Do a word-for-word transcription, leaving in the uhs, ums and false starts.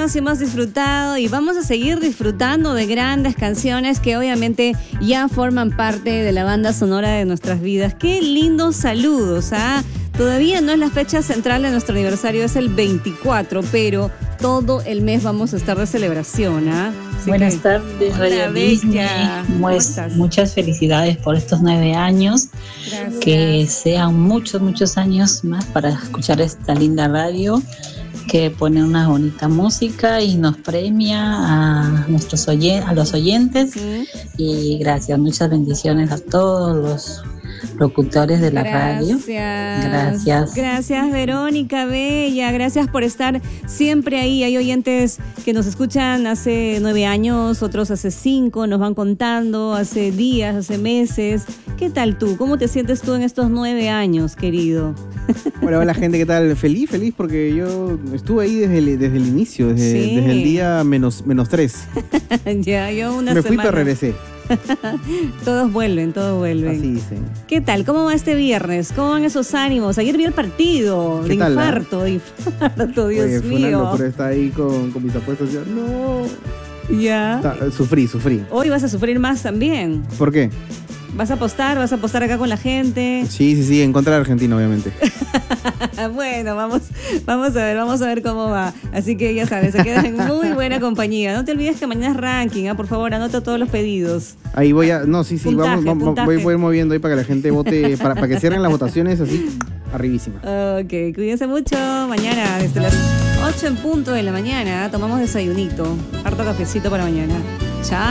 disfrutamos y hemos disfrutado y vamos a seguir disfrutando de grandes canciones que obviamente ya forman parte de la banda sonora de nuestras vidas. Qué lindos saludos, ¿ah? Todavía no es la fecha central de nuestro aniversario, es el veinticuatro, pero todo el mes vamos a estar de celebración, ¿ah? Así Buenas que, tardes, Radio Disney. Muchas, muchas felicidades por estos nueve años. Gracias. Que sean muchos, muchos años más para escuchar esta linda radio que pone una bonita música y nos premia a nuestros oyen- a los oyentes. ¿Mm? Y gracias, muchas bendiciones a todos los locutores de la Gracias. radio. Gracias. Gracias, Verónica Bella. Gracias por estar siempre ahí. Hay oyentes que nos escuchan hace nueve años, otros hace cinco, nos van contando, hace días, hace meses. ¿Qué tal tú? ¿Cómo te sientes tú en estos nueve años, querido? Hola, hola gente, ¿qué tal? Feliz, feliz porque yo estuve ahí desde el, desde el inicio, desde, Sí. desde el día menos, menos tres. Ya, yo una Me fui semana. pero regresé. Todos vuelven, todos vuelven. Así dicen. ¿Qué tal? ¿Cómo va este viernes? ¿Cómo van esos ánimos? Ayer vi el partido. ¿Qué De tal, infarto, de infarto, Dios Oye, fue una mío. locura estar ahí con, con mis apuestas. Yo, no. Ya. Está- sufrí, sufrí. Hoy vas a sufrir más también. ¿Por qué? ¿Vas a apostar? ¿Vas a apostar acá con la gente? Sí, sí, sí, en contra de Argentina, obviamente. Bueno, vamos, vamos a ver, vamos a ver cómo va. Así que ya sabes, se queda en muy buena compañía. No te olvides que mañana es ranking, ¿ah? Por favor, anota todos los pedidos. Ahí voy a. No, sí, sí, Puntaje, vamos, vamos, puntaje. voy, voy a ir moviendo ahí para que la gente vote, para, para que cierren las votaciones así, arribísima. Ok, cuídense mucho. Mañana, desde las ocho en punto de la mañana, tomamos desayunito. Harto cafecito para mañana. Chao.